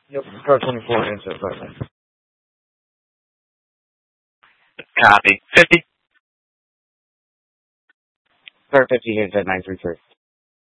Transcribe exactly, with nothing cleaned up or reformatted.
Yep, Star twenty-four, answer apartment. Copy. fifty. Star fifty, here's at nine three three.